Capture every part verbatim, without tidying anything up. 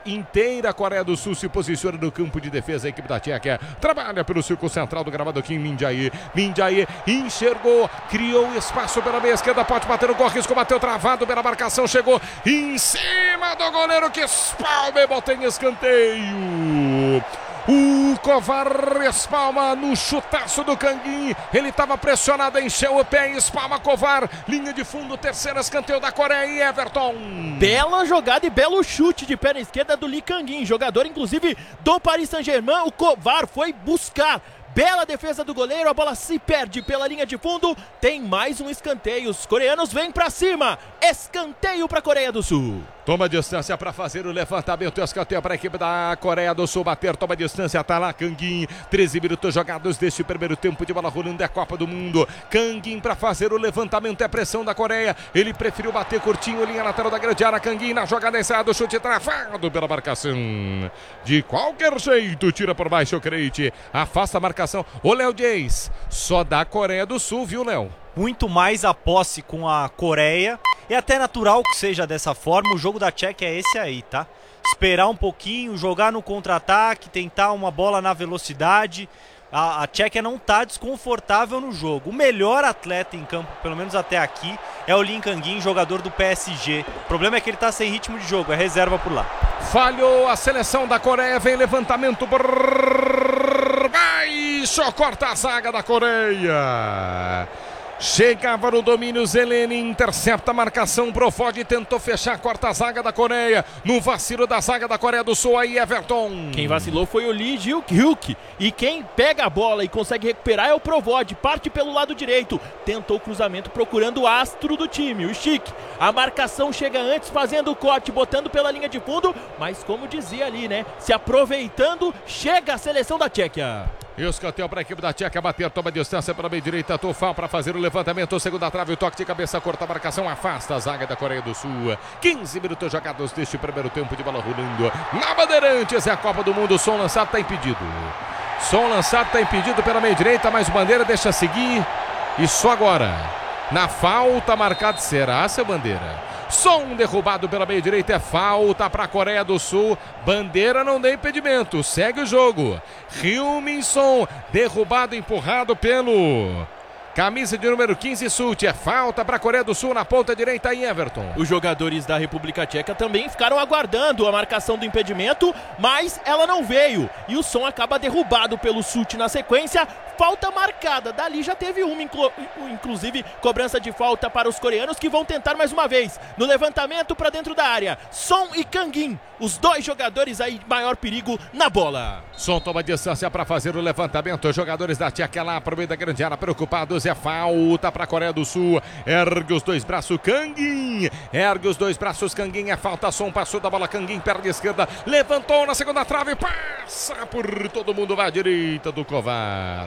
inteira. A Coreia do Sul se posiciona no campo de defesa. A equipe da Tchequia trabalha pelo círculo central do gramado aqui em Min Jae. Min Jae enxergou, criou espaço pela meia esquerda, pode bater no gol, risco, bateu travado pela marcação, chegou em cima do goleiro que espalma e bota em escanteio. O Kovar espalma no chutaço do Kangin. Ele estava pressionado, encheu o pé e espalma Kovar. Linha de fundo, terceiro escanteio da Coreia e Everton. Bela jogada e belo chute de perna esquerda do Lee Kangin, jogador inclusive do Paris Saint-Germain. O Kovar foi buscar. Bela defesa do goleiro, a bola se perde pela linha de fundo. Tem mais um escanteio, os coreanos vêm pra cima. Escanteio pra Coreia do Sul. Toma distância para fazer o levantamento. Escanteio para a equipe da Coreia do Sul bater. Toma distância, tá lá Kangin. treze minutos jogados deste primeiro tempo de bola rolando. É Copa do Mundo. Kangin para fazer o levantamento. É pressão da Coreia. Ele preferiu bater curtinho, linha lateral da grande área. Kangin na jogada ensaiada. O chute travado pela marcação. De qualquer jeito, tira por baixo o Crete. Afasta a marcação. O Léo Dias. Só da Coreia do Sul, viu, Léo? Muito mais a posse com a Coreia. É até natural que seja dessa forma. O jogo da Tchequia é esse aí, tá? Esperar um pouquinho, jogar no contra-ataque, tentar uma bola na velocidade. A, a Tchequia não tá desconfortável no jogo. O melhor atleta em campo, pelo menos até aqui, é o Lee Kangin, jogador do P S G. O problema é que ele tá sem ritmo de jogo, é reserva por lá. Falhou a seleção da Coreia, vem levantamento por baixo, corta a zaga da Coreia. Chegava no domínio, Zeleny intercepta a marcação, Profod tentou fechar, corta a zaga da Coreia, no vacilo da zaga da Coreia do Sul, aí Everton. Quem vacilou foi o Lee Hyuk, e quem pega a bola e consegue recuperar é o Provod, parte pelo lado direito, tentou o cruzamento procurando o astro do time, o Chic. A marcação chega antes, fazendo o corte, botando pela linha de fundo, mas como dizia ali, né, se aproveitando, chega a seleção da Tchequia. E o escanteio para a equipe da Tchequia bater, toma distância pela meia direita, Tofal para fazer o levantamento, segunda trave, o toque de cabeça, corta a marcação, afasta a zaga da Coreia do Sul. quinze minutos jogados deste primeiro tempo de bola rolando. Na Bandeirantes é a Copa do Mundo, som lançado está impedido. Som lançado está impedido pela meia direita, mas o Bandeira deixa seguir. E só agora, na falta marcada, será, seu Bandeira? Som derrubado pela meia direita, é falta para a Coreia do Sul. Bandeira não dá impedimento, segue o jogo. Heung-min-son derrubado, empurrado pelo camisa de número quinze, Sult. É falta para a Coreia do Sul na ponta direita em Everton. Os jogadores da República Tcheca também ficaram aguardando a marcação do impedimento, mas ela não veio. E o Son acaba derrubado pelo Sult na sequência. Falta marcada, dali já teve uma, inclu inclusive cobrança de falta para os coreanos, que vão tentar mais uma vez. No levantamento para dentro da área, Son e Kangin, os dois jogadores aí maior perigo na bola. Son toma distância para fazer o levantamento, os jogadores da Tchequia lá para o meio da grande área, preocupados, é falta para a Coreia do Sul. Ergue os dois braços, Kangin, ergue os dois braços, Kangin, é falta, Son passou da bola, Kangin, perna esquerda, levantou na segunda trave, passa por todo mundo, vai à direita do Kovar.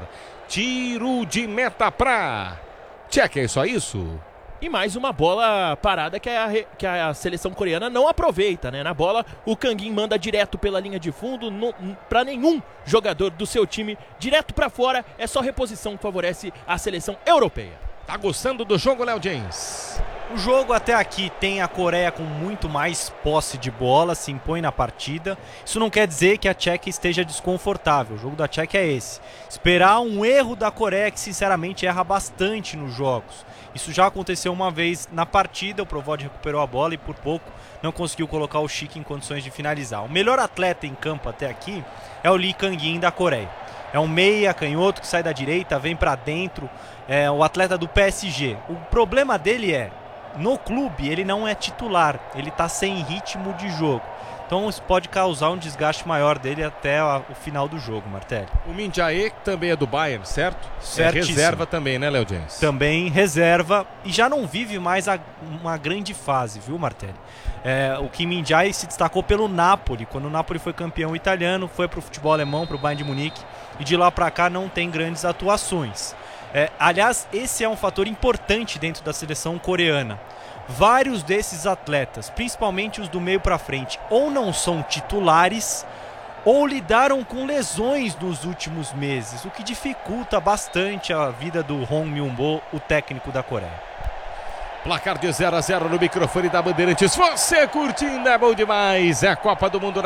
Tiro de meta pra Tchequia, é só isso? E mais uma bola parada que a, que a seleção coreana não aproveita, né? Na bola, o Kangin manda direto pela linha de fundo, para nenhum jogador do seu time, direto para fora. É só reposição que favorece a seleção europeia. Tá gostando do jogo, Léo James? O jogo até aqui tem a Coreia com muito mais posse de bola, se impõe na partida. Isso não quer dizer que a Tchequia esteja desconfortável. O jogo da Tchequia é esse. Esperar um erro da Coreia, que sinceramente erra bastante nos jogos. Isso já aconteceu uma vez na partida, o Provod recuperou a bola e por pouco não conseguiu colocar o Chic em condições de finalizar. O melhor atleta em campo até aqui é o Lee Kangin da Coreia. É um meia canhoto que sai da direita, vem pra dentro, é o atleta do P S G. O problema dele é, no clube ele não é titular, ele tá sem ritmo de jogo. Então isso pode causar um desgaste maior dele até a, o final do jogo, Martelli. O Min Jae também é do Bayern, certo? Certíssimo. É reserva também, né, Léo James? Também reserva e já não vive mais a, uma grande fase, viu, Martelli? É, o Kim Min-jae se destacou pelo Napoli, quando o Napoli foi campeão italiano, foi para o futebol alemão, para o Bayern de Munique, e de lá para cá não tem grandes atuações. É, aliás, esse é um fator importante dentro da seleção coreana. Vários desses atletas, principalmente os do meio para frente, ou não são titulares, ou lidaram com lesões nos últimos meses, o que dificulta bastante a vida do Hong Myung-bo, o técnico da Coreia. Placar de zero a zero no microfone da Bandeirantes. Você curtindo, é bom demais. É a Copa do Mundo.